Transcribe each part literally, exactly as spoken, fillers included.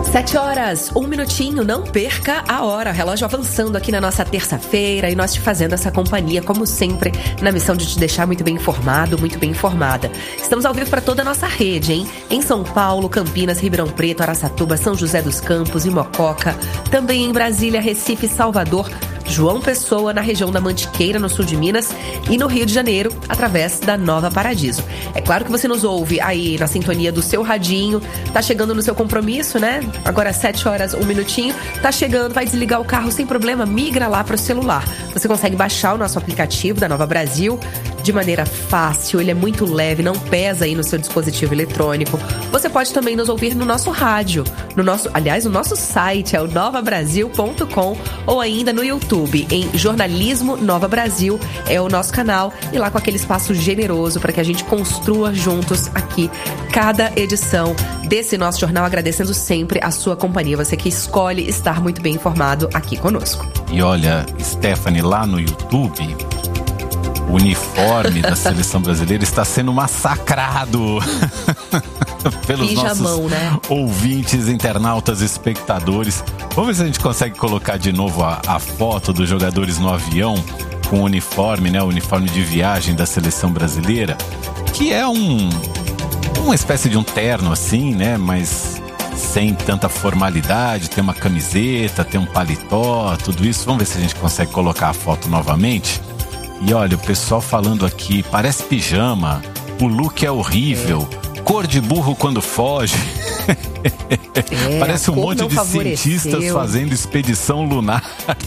Sete horas, um minutinho, não perca a hora. Relógio avançando aqui na nossa terça-feira e nós te fazendo essa companhia, como sempre, na missão de te deixar muito bem informado, muito bem informada. Estamos ao vivo para toda a nossa rede, hein? Em São Paulo, Campinas, Ribeirão Preto, Araçatuba, São José dos Campos e Mococa. Também em Brasília, Recife, Salvador, João Pessoa, na região da Mantiqueira, no sul de Minas, e no Rio de Janeiro, através da Nova Paradiso. É claro que você nos ouve aí na sintonia do seu radinho, tá chegando no seu compromisso, né? Agora sete horas, um minutinho, tá chegando, vai desligar o carro sem problema, migra lá pro celular. Você consegue baixar o nosso aplicativo da Nova Brasil de maneira fácil, ele é muito leve, não pesa aí no seu dispositivo eletrônico. Você pode também nos ouvir no nosso rádio, no nosso, aliás, o nosso site é o nova brasil ponto com ou ainda no YouTube, em Jornalismo Nova Brasil, é o nosso canal, e lá com aquele espaço generoso para que a gente construa juntos aqui cada edição desse nosso jornal, agradecendo sempre a sua companhia, você que escolhe estar muito bem informado aqui conosco. E olha, Stephanie, lá no YouTube, o uniforme da seleção brasileira está sendo massacrado pelos Pijamão, nossos né? ouvintes, internautas, espectadores. Vamos ver se a gente consegue colocar de novo a, a foto dos jogadores no avião com o uniforme, né? O uniforme de viagem da seleção brasileira, que é um uma espécie de um terno assim, né? Mas sem tanta formalidade, tem uma camiseta, tem um paletó, tudo isso. Vamos ver se a gente consegue colocar a foto novamente. E olha, o pessoal falando aqui, parece pijama, o look é horrível, é. Cor de burro quando foge. É, parece um monte de cientistas fazendo expedição lunar.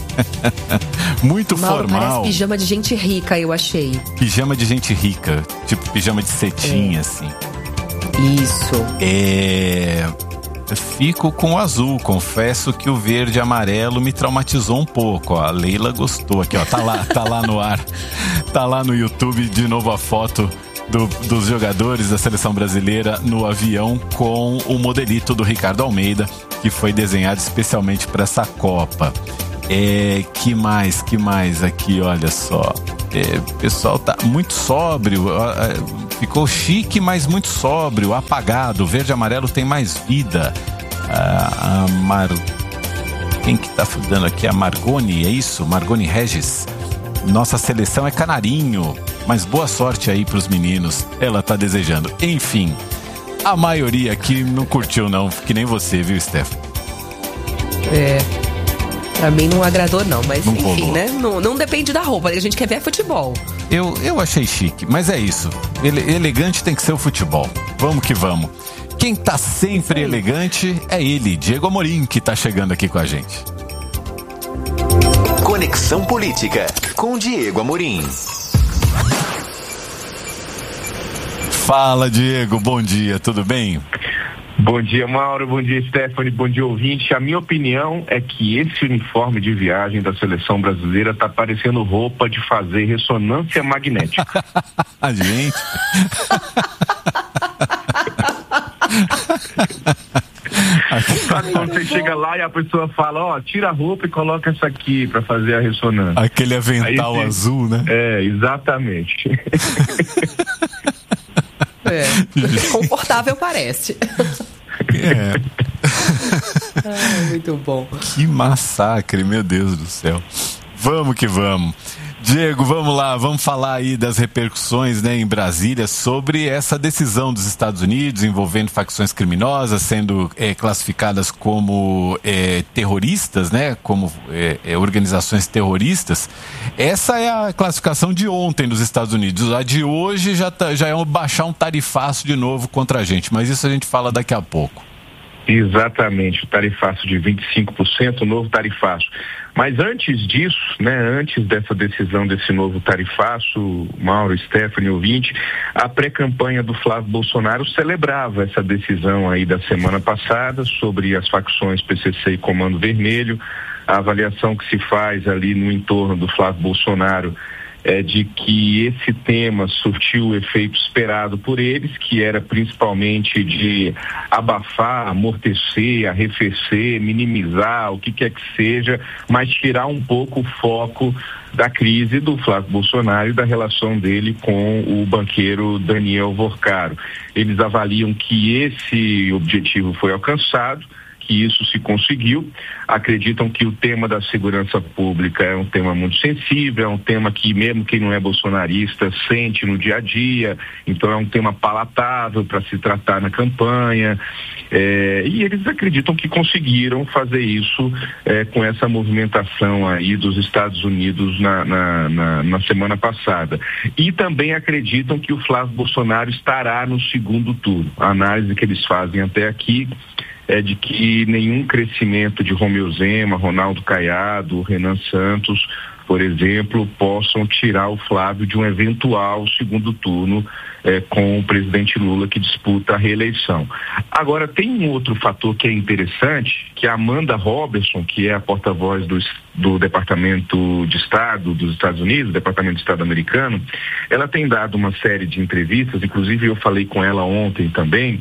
Muito Mauro, formal. Parece pijama de gente rica, eu achei. Pijama de gente rica, tipo pijama de cetim, é. Assim. Isso. É... Fico com o azul, confesso que o verde e amarelo me traumatizou um pouco, ó. A Leila gostou aqui, ó, tá lá, tá lá no ar, tá lá no YouTube de novo a foto do, dos jogadores da seleção brasileira no avião com o modelito do Ricardo Almeida, que foi desenhado especialmente para essa Copa. É, que mais, que mais aqui, olha só, é, o pessoal tá muito sóbrio, ficou chique, mas muito sóbrio, apagado, verde e amarelo tem mais vida. A, a Mar... Quem que tá dando aqui? A Margoni, é isso? Margoni Regis. Nossa seleção é canarinho, mas boa sorte aí pros meninos, ela tá desejando. Enfim, a maioria aqui não curtiu não, que nem você, viu, Steph? É... Pra mim não agradou não, mas não enfim, rolou. né? Não, não depende da roupa, a gente quer ver futebol. Eu, eu achei chique, mas é isso. Ele, elegante tem que ser o futebol. Vamos que vamos. Quem tá sempre elegante é ele, Diego Amorim, que tá chegando aqui com a gente. Conexão Política, com Diego Amorim. Fala, Diego, bom dia, tudo bem? Bom dia, Mauro, bom dia, Stephanie, bom dia, ouvinte. A minha opinião é que esse uniforme de viagem da seleção brasileira tá parecendo roupa de fazer ressonância magnética. A gente... Sabe quando você chega lá e a pessoa fala, ó, tira a roupa e coloca essa aqui pra fazer a ressonância. Aquele avental Aí, azul, né? É, exatamente. É, confortável parece. É. Ai, muito bom. Que massacre, meu Deus do céu. Vamos que vamos. Diego, vamos lá, vamos falar aí das repercussões, né, em Brasília sobre essa decisão dos Estados Unidos envolvendo facções criminosas sendo é, classificadas como é, terroristas, né, como é, é, organizações terroristas. Essa é a classificação de ontem nos Estados Unidos. A de hoje já, tá, já é baixar um tarifaço de novo contra a gente, mas isso a gente fala daqui a pouco. Exatamente, o tarifaço de vinte e cinco por cento, o novo tarifaço. Mas antes disso, né, antes dessa decisão desse novo tarifaço, Mauro, Stephanie, ouvinte, a pré-campanha do Flávio Bolsonaro celebrava essa decisão aí da semana passada sobre as facções P C C e Comando Vermelho. A avaliação que se faz ali no entorno do Flávio Bolsonaro é de que esse tema surtiu o efeito esperado por eles, que era principalmente de abafar, amortecer, arrefecer, minimizar, o que quer que seja, mas tirar um pouco o foco da crise do Flávio Bolsonaro e da relação dele com o banqueiro Daniel Vorcaro. Eles avaliam que esse objetivo foi alcançado, que isso se conseguiu, acreditam que o tema da segurança pública é um tema muito sensível, é um tema que mesmo quem não é bolsonarista sente no dia a dia, então é um tema palatável para se tratar na campanha, é, e eles acreditam que conseguiram fazer isso é, com essa movimentação aí dos Estados Unidos na, na, na, na semana passada. E também acreditam que o Flávio Bolsonaro estará no segundo turno. A análise que eles fazem até aqui é de que nenhum crescimento de Romeu Zema, Ronaldo Caiado, Renan Santos, por exemplo, possam tirar o Flávio de um eventual segundo turno é, com o presidente Lula, que disputa a reeleição. Agora, tem um outro fator que é interessante, que a Amanda Robertson, que é a porta-voz do, do Departamento de Estado dos Estados Unidos, Departamento de Estado americano, ela tem dado uma série de entrevistas, inclusive eu falei com ela ontem também,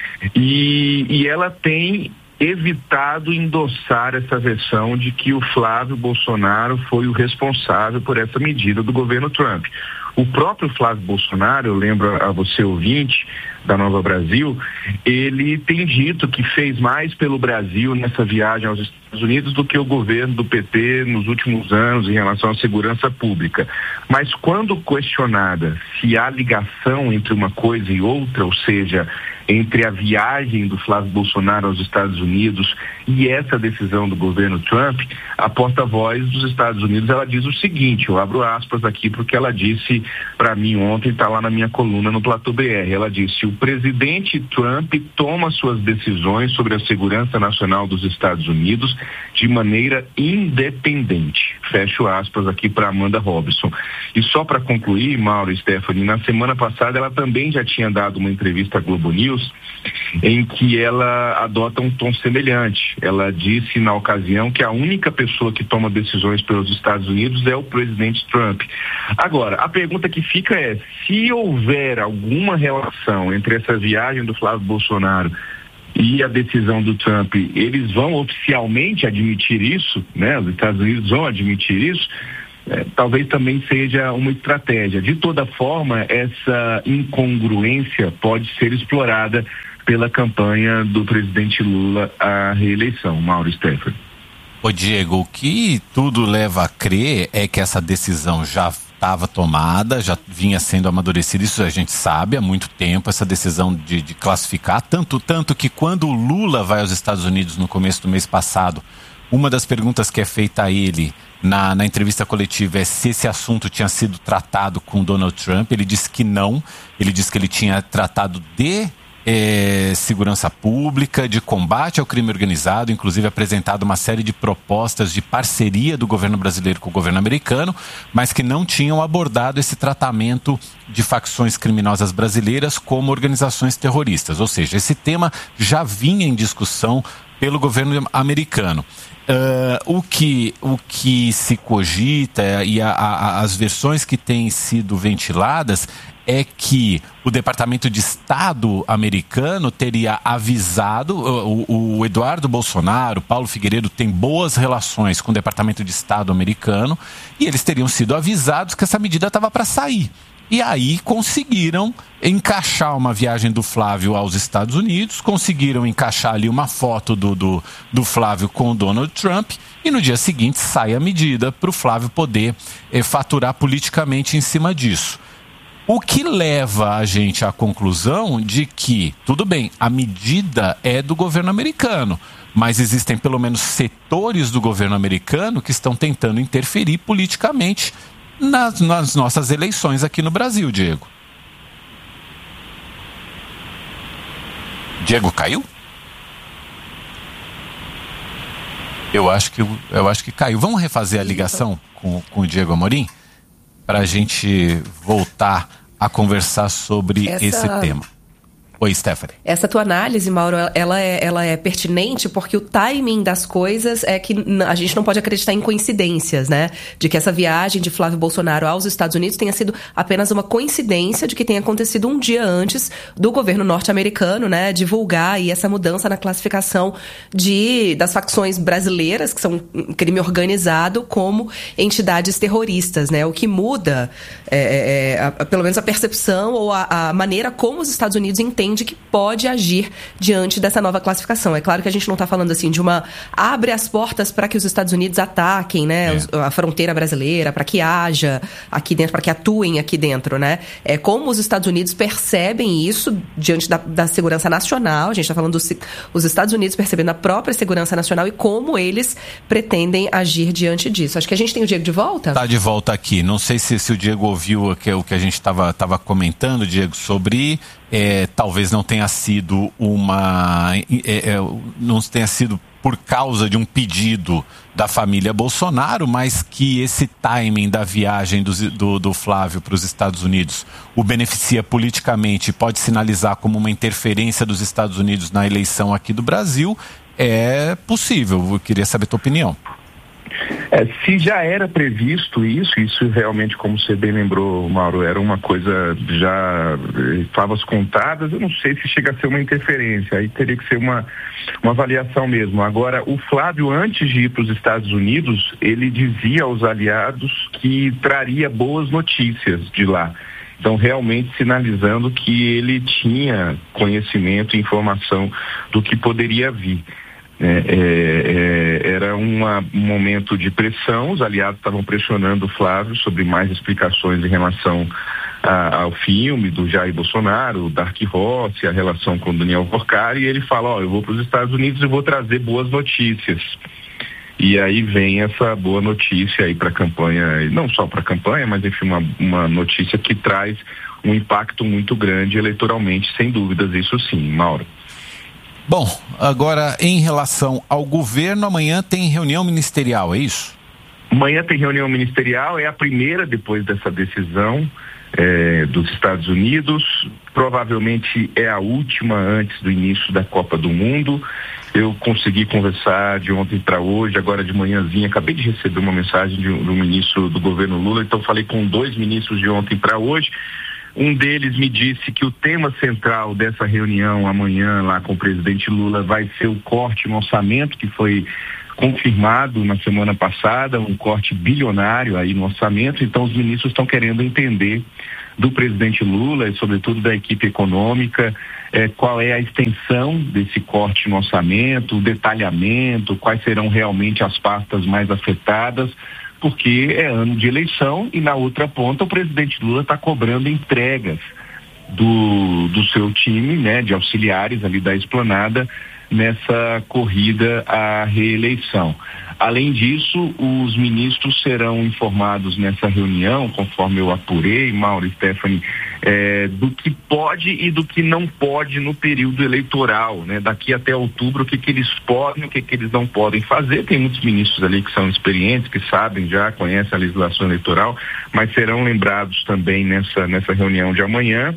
e, e ela tem evitado endossar essa versão de que o Flávio Bolsonaro foi o responsável por essa medida do governo Trump. O próprio Flávio Bolsonaro, eu lembro a você ouvinte da Nova Brasil, ele tem dito que fez mais pelo Brasil nessa viagem aos Estados Unidos do que o governo do P T nos últimos anos em relação à segurança pública. Mas quando questionada se há ligação entre uma coisa e outra, ou seja, entre a viagem do Flávio Bolsonaro aos Estados Unidos e essa decisão do governo Trump, a porta-voz dos Estados Unidos, ela diz o seguinte, eu abro aspas aqui porque ela disse para mim ontem, está lá na minha coluna no Platô B R, ela disse: o presidente Trump toma suas decisões sobre a segurança nacional dos Estados Unidos de maneira independente. Fecho aspas aqui para Amanda Robertson. E só para concluir, Mauro e Stephanie, na semana passada ela também já tinha dado uma entrevista à Globo News em que ela adota um tom semelhante. Ela disse na ocasião que a única pessoa que toma decisões pelos Estados Unidos é o presidente Trump. Agora, a pergunta que fica é, se houver alguma relação entre essa viagem do Flávio Bolsonaro e a decisão do Trump, eles vão oficialmente admitir isso, né? Os Estados Unidos vão admitir isso, é, talvez também seja uma estratégia. De toda forma, essa incongruência pode ser explorada pela campanha do presidente Lula à reeleição. Mauro Stephanie. Ô Diego, o que tudo leva a crer é que essa decisão já estava tomada, já vinha sendo amadurecida, isso a gente sabe há muito tempo, essa decisão de, de classificar, tanto, tanto que quando o Lula vai aos Estados Unidos no começo do mês passado, uma das perguntas que é feita a ele na, na entrevista coletiva é se esse assunto tinha sido tratado com Donald Trump. Ele disse que não, ele disse que ele tinha tratado de É, segurança pública, de combate ao crime organizado, inclusive apresentado uma série de propostas de parceria do governo brasileiro com o governo americano, mas que não tinham abordado esse tratamento de facções criminosas brasileiras como organizações terroristas. Ou seja, esse tema já vinha em discussão pelo governo americano. Uh, o, que, o que se cogita e a, a, as versões que têm sido ventiladas é que o Departamento de Estado americano teria avisado, o, o Eduardo Bolsonaro, Paulo Figueiredo tem boas relações com o Departamento de Estado americano e eles teriam sido avisados que essa medida estava para sair. E aí conseguiram encaixar uma viagem do Flávio aos Estados Unidos, conseguiram encaixar ali uma foto do, do, do Flávio com o Donald Trump e no dia seguinte sai a medida para o Flávio poder eh, faturar politicamente em cima disso. O que leva a gente à conclusão de que, tudo bem, a medida é do governo americano, mas existem pelo menos setores do governo americano que estão tentando interferir politicamente nas, nas nossas eleições aqui no Brasil, Diego. Diego caiu? Eu acho que, eu acho que caiu. Vamos refazer a ligação com, com o Diego Amorim? Para a gente voltar a conversar sobre Essa... esse tema. Oi, Stephanie. Essa tua análise, Mauro, ela é, ela é pertinente porque o timing das coisas é que a gente não pode acreditar em coincidências, né? De que essa viagem de Flávio Bolsonaro aos Estados Unidos tenha sido apenas uma coincidência de que tenha acontecido um dia antes do governo norte-americano, né? Divulgar aí essa mudança na classificação de, das facções brasileiras, que são crime organizado, como entidades terroristas, né? O que muda, é, é, a, pelo menos a percepção ou a, a maneira como os Estados Unidos entendem entende que pode agir diante dessa nova classificação. É claro que a gente não está falando assim de uma... abre as portas para que os Estados Unidos ataquem, né, é. a fronteira brasileira, para que haja aqui dentro, para que atuem aqui dentro, né? É como os Estados Unidos percebem isso diante da, da segurança nacional. A gente está falando dos os Estados Unidos percebendo a própria segurança nacional e como eles pretendem agir diante disso. Acho que a gente tem o Diego de volta? Está de volta aqui. Não sei se, se o Diego ouviu o que, o que a gente estava tava comentando, Diego, sobre é, talvez não tenha sido uma... É, é, não tenha sido por causa de um pedido da família Bolsonaro, mas que esse timing da viagem do, do, do Flávio para os Estados Unidos o beneficia politicamente, pode sinalizar como uma interferência dos Estados Unidos na eleição aqui do Brasil, é possível. Eu queria saber a tua opinião. É, se já era previsto isso, isso realmente, como você bem lembrou, Mauro, era uma coisa já, favas contadas, eu não sei se chega a ser uma interferência, aí teria que ser uma, uma avaliação mesmo. Agora, o Flávio, antes de ir para os Estados Unidos, ele dizia aos aliados que traria boas notícias de lá. Então, realmente sinalizando que ele tinha conhecimento e informação do que poderia vir. É, é, é, era uma, um momento de pressão, os aliados estavam pressionando o Flávio sobre mais explicações em relação a, ao filme do Jair Bolsonaro, o Dark Horse, a relação com o Daniel Porcari, e ele fala, ó, eu vou para os Estados Unidos e vou trazer boas notícias. E aí vem essa boa notícia aí para a campanha, não só para a campanha, mas enfim, uma, uma notícia que traz um impacto muito grande eleitoralmente, sem dúvidas, isso sim, Mauro. Bom, agora em relação ao governo, amanhã tem reunião ministerial, é isso? Amanhã tem reunião ministerial, é a primeira depois dessa decisão é, dos Estados Unidos, provavelmente é a última antes do início da Copa do Mundo. Eu consegui conversar de ontem para hoje, agora de manhãzinha, acabei de receber uma mensagem de um, do ministro do governo Lula, então falei com dois ministros de ontem para hoje. Um deles me disse que o tema central dessa reunião amanhã lá com o presidente Lula vai ser o corte no orçamento, que foi confirmado na semana passada, um corte bilionário aí no orçamento. Então os ministros estão querendo entender do presidente Lula e sobretudo da equipe econômica eh, qual é a extensão desse corte no orçamento, o detalhamento, quais serão realmente as pastas mais afetadas, porque é ano de eleição e na outra ponta o presidente Lula está cobrando entregas do, do seu time, né, de auxiliares ali da esplanada nessa corrida à reeleição. Além disso, os ministros serão informados nessa reunião, conforme eu apurei, Mauro e Stephanie, é, do que pode e do que não pode no período eleitoral, né? Daqui até outubro, o que, que eles podem e o que, que eles não podem fazer. Tem muitos ministros ali que são experientes, que sabem já, conhecem a legislação eleitoral, mas serão lembrados também nessa, nessa reunião de amanhã.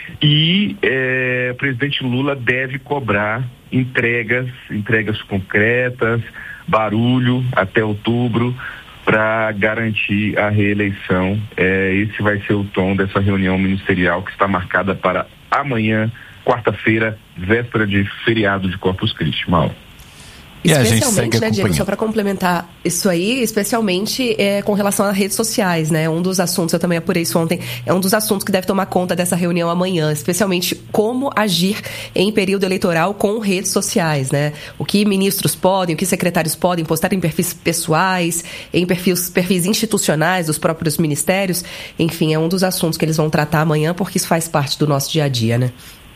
E é, o presidente Lula deve cobrar entregas, entregas concretas, barulho até outubro para garantir a reeleição. É, esse vai ser o tom dessa reunião ministerial que está marcada para amanhã, quarta-feira, véspera de feriado de Corpus Christi, Mauro. E a gente especialmente, segue né, Diego, só para complementar isso aí, especialmente é, com relação às redes sociais, né? Um dos assuntos, eu também apurei isso ontem, é um dos assuntos que deve tomar conta dessa reunião amanhã, especialmente como agir em período eleitoral com redes sociais, né? O que ministros podem, o que secretários podem postar em perfis pessoais, em perfis, perfis institucionais dos próprios ministérios, enfim, é um dos assuntos que eles vão tratar amanhã, porque isso faz parte do nosso dia a dia, né?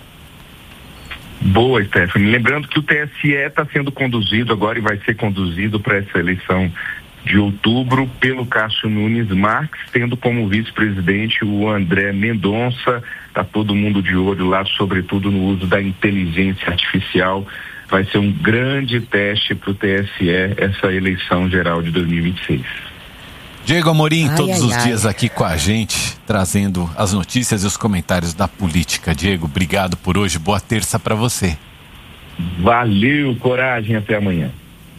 Boa, Stephanie. Lembrando que o T S E está sendo conduzido agora e vai ser conduzido para essa eleição de outubro pelo Cássio Nunes Marques, tendo como vice-presidente o André Mendonça. Está todo mundo de olho lá, sobretudo no uso da inteligência artificial. Vai ser um grande teste para o T S E essa eleição geral de dois mil e vinte e seis. Diego Amorim, ai, todos ai, os ai. dias aqui com a gente, trazendo as notícias e os comentários da política. Diego, obrigado por hoje, boa terça para você. Valeu, coragem, até amanhã.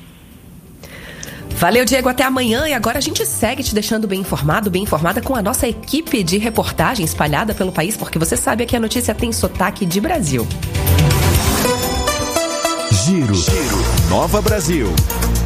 Valeu, Diego, até amanhã. E agora a gente segue te deixando bem informado, bem informada com a nossa equipe de reportagem espalhada pelo país, porque você sabe que a notícia tem sotaque de Brasil. Giro, Giro. Nova Brasil.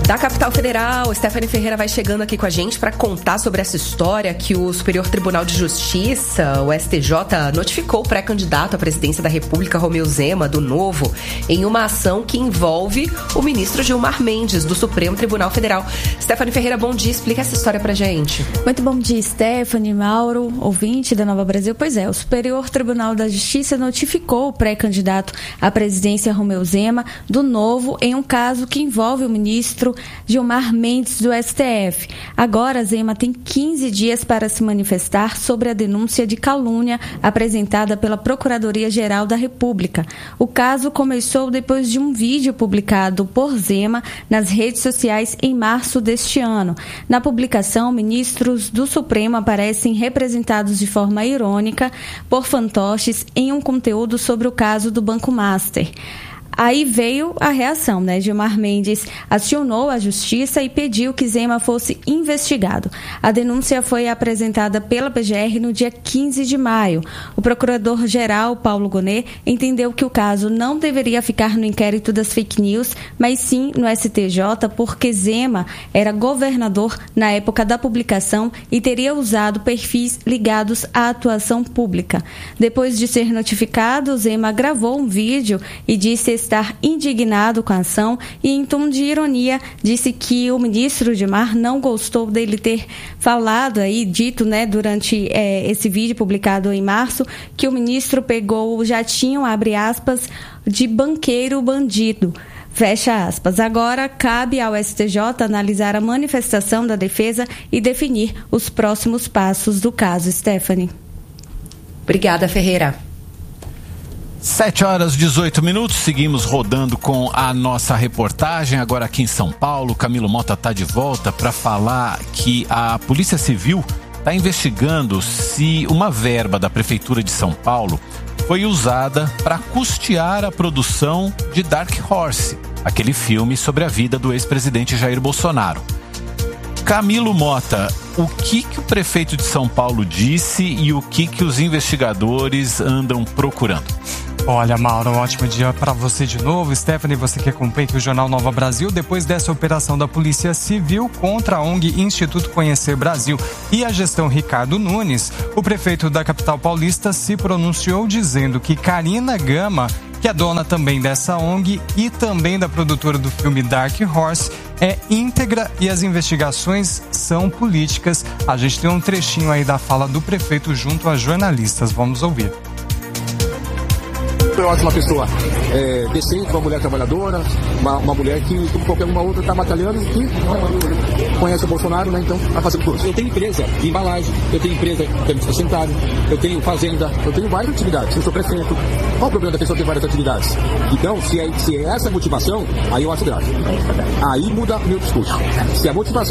Da capital federal, Stephanie Ferreira vai chegando aqui com a gente para contar sobre essa história que o Superior Tribunal de Justiça, o S T J, notificou o pré-candidato à presidência da República, Romeu Zema, do Novo, em uma ação que envolve o ministro Gilmar Mendes, do Supremo Tribunal Federal. Stephanie Ferreira, bom dia, explica essa história pra gente. Muito bom dia, Stephanie, Mauro, ouvinte da Nova Brasil. Pois é, o Superior Tribunal da Justiça notificou o pré-candidato à presidência, Romeu Zema, do Novo, em um caso que envolve o ministro Gilmar Mendes, do S T F. Agora, Zema tem quinze dias para se manifestar sobre a denúncia de calúnia apresentada pela Procuradoria-Geral da República. O caso começou depois de um vídeo publicado por Zema nas redes sociais em março deste ano. Na publicação, ministros do Supremo aparecem representados de forma irônica por fantoches em um conteúdo sobre o caso do Banco Master. Aí veio a reação, né? Gilmar Mendes acionou a justiça e pediu que Zema fosse investigado. A denúncia foi apresentada pela P G R no dia quinze de maio. O procurador-geral, Paulo Gonet, entendeu que o caso não deveria ficar no inquérito das fake news, mas sim no S T J, porque Zema era governador na época da publicação e teria usado perfis ligados à atuação pública. Depois de ser notificado, Zema gravou um vídeo e disse estar indignado com a ação e, em tom de ironia, disse que o ministro Gilmar não gostou dele ter falado aí, dito, né, durante é, esse vídeo publicado em março, que o ministro pegou o jatinho, abre aspas, de banqueiro bandido. Fecha aspas. Agora, cabe ao S T J analisar a manifestação da defesa e definir os próximos passos do caso. Stephanie. Obrigada, Ferreira. sete horas e dezoito minutos, seguimos rodando com a nossa reportagem. Agora aqui em São Paulo, Camilo Mota está de volta para falar que a Polícia Civil está investigando se uma verba da Prefeitura de São Paulo foi usada para custear a produção de Dark Horse, aquele filme sobre a vida do ex-presidente Jair Bolsonaro. Camilo Mota, o que, que o prefeito de São Paulo disse e o que, que os investigadores andam procurando? Olha, Mauro, um ótimo dia para você de novo. Stephanie, você que acompanha aqui o Jornal Nova Brasil. Depois dessa operação da Polícia Civil contra a O N G Instituto Conhecer Brasil e a gestão Ricardo Nunes, o prefeito da capital paulista se pronunciou dizendo que Karina Gama, que é dona também dessa O N G e também da produtora do filme Dark Horse, é íntegra e as investigações são políticas. A gente tem um trechinho aí da fala do prefeito junto a jornalistas. Vamos ouvir. É uma ótima pessoa, é, decente, uma mulher trabalhadora, uma, uma mulher que, como qualquer uma outra, está batalhando e que conhece o Bolsonaro, né? Então vai fazer tudo. Eu tenho empresa de embalagem, eu tenho empresa de sanitário, eu tenho fazenda, eu tenho várias atividades. Eu sou prefeito. Qual o problema da pessoa ter várias atividades? Então, se é, se é essa a motivação, aí eu acho grave. Aí muda o meu discurso. Se a motivação